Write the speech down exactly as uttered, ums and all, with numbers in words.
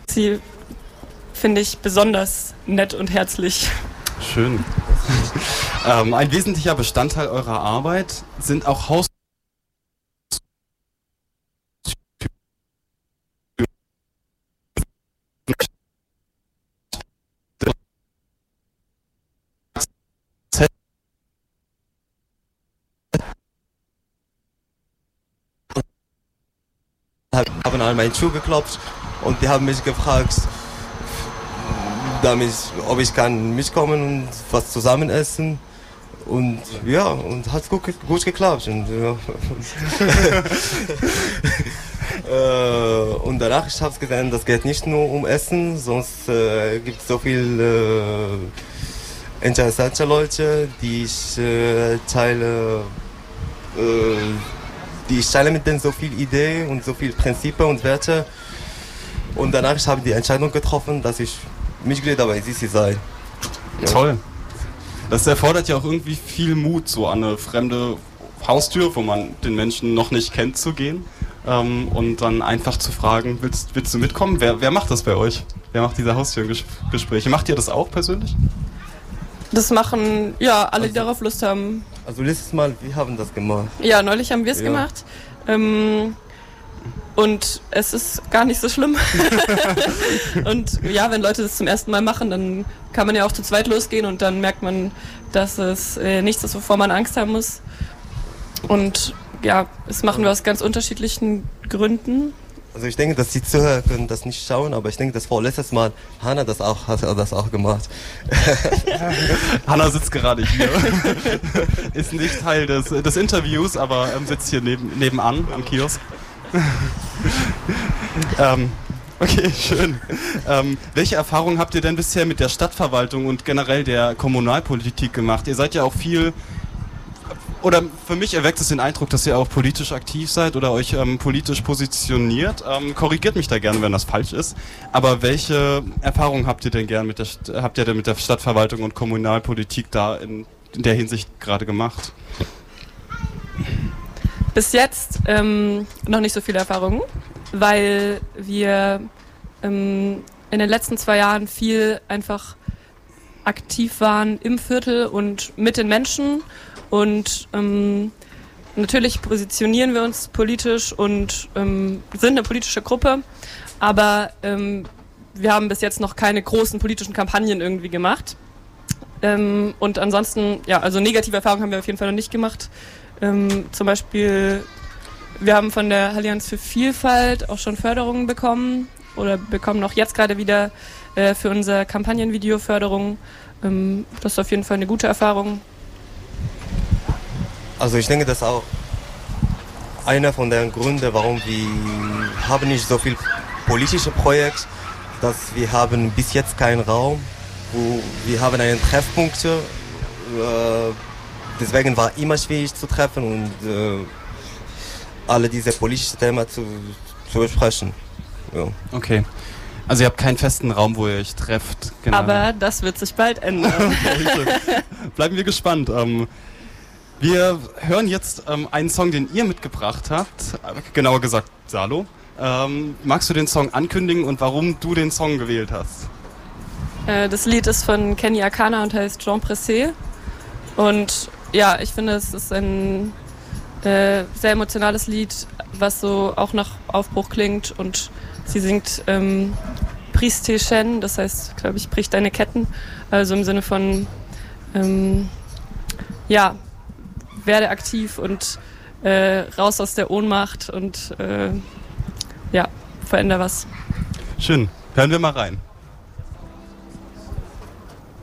sie, finde ich, besonders nett und herzlich. Schön. ähm, ein wesentlicher Bestandteil eurer Arbeit sind auch Haus haben an meine Tür geklopft und die haben mich gefragt, damit, ob ich kann mitkommen und was zusammen essen. Und ja, und hat gut, gut geklappt. Und, ja. äh, und danach, ich habe gesehen, das geht nicht nur um Essen, sonst äh, gibt es so viele äh, interessante Leute, die ich äh, teile. Äh, Die ich teile mit denen so viel Ideen und so viele Prinzipien und Werte. Und danach ich habe die Entscheidung getroffen, dass ich Mitglied bei C C sei. Ja. Toll. Das erfordert ja auch irgendwie viel Mut, so an eine fremde Haustür, wo man den Menschen noch nicht kennt, zu gehen. Ähm, und dann einfach zu fragen, willst, willst du mitkommen? Wer, wer macht das bei euch? Wer macht diese Haustürgespräche? Macht ihr das auch persönlich? Das machen, ja, alle, die also, darauf Lust haben. Also letztes Mal, wir haben das gemacht. Ja, neulich haben wir es ja. gemacht. Ähm, und es ist gar nicht so schlimm. Und ja, wenn Leute das zum ersten Mal machen, dann kann man ja auch zu zweit losgehen und dann merkt man, dass es äh, nichts ist, wovor man Angst haben muss. Und ja, das machen wir aus ganz unterschiedlichen Gründen. Also ich denke, dass die Zuhörer können das nicht schauen, aber ich denke, dass vor letztes Mal Hanna das auch hat das auch gemacht. Hanna sitzt gerade hier, ist nicht Teil des, des Interviews, aber ähm, sitzt hier neben, nebenan am Kiosk. ähm, okay, schön. Ähm, welche Erfahrungen habt ihr denn bisher mit der Stadtverwaltung und generell der Kommunalpolitik gemacht? Ihr seid ja auch viel... Oder für mich erweckt es den Eindruck, dass ihr auch politisch aktiv seid oder euch ähm, politisch positioniert. Ähm, korrigiert mich da gerne, wenn das falsch ist. Aber welche Erfahrungen habt ihr denn gern mit der habt ihr denn mit der Stadtverwaltung und Kommunalpolitik da in, in der Hinsicht gerade gemacht? Bis jetzt ähm, noch nicht so viele Erfahrungen, weil wir ähm, in den letzten zwei Jahren viel einfach aktiv waren im Viertel und mit den Menschen. Und ähm, natürlich positionieren wir uns politisch und ähm, sind eine politische Gruppe, aber ähm, wir haben bis jetzt noch keine großen politischen Kampagnen irgendwie gemacht. Ähm, und ansonsten, ja, also negative Erfahrungen haben wir auf jeden Fall noch nicht gemacht. Ähm, zum Beispiel, wir haben von der Allianz für Vielfalt auch schon Förderungen bekommen oder bekommen noch jetzt gerade wieder äh, für unser Kampagnenvideo Förderung. Ähm, das ist auf jeden Fall eine gute Erfahrung. Also ich denke, das ist auch einer von den Gründen, warum wir haben nicht so viel politische Projekte, dass wir haben bis jetzt keinen Raum, wo wir haben einen Treffpunkt. Äh, deswegen war immer schwierig zu treffen und äh, alle diese politischen Themen zu, zu besprechen. Ja. Okay. Also ihr habt keinen festen Raum, wo ihr euch trefft. Genau. Aber das wird sich bald ändern. Okay, bleiben wir gespannt. Ähm, Wir hören jetzt ähm, einen Song, den ihr mitgebracht habt, genauer gesagt Salo. Ähm, magst du den Song ankündigen und warum du den Song gewählt hast? Äh, das Lied ist von Kenny Akana und heißt Jean Pressé. Und ja, ich finde, es ist ein äh, sehr emotionales Lied, was so auch nach Aufbruch klingt. Und sie singt ähm, Brise tes chaînes, das heißt, glaube ich, brich deine Ketten. Also im Sinne von, ähm, ja, werde aktiv und äh, raus aus der Ohnmacht und äh, ja, veränder was. Schön. Hören wir mal rein.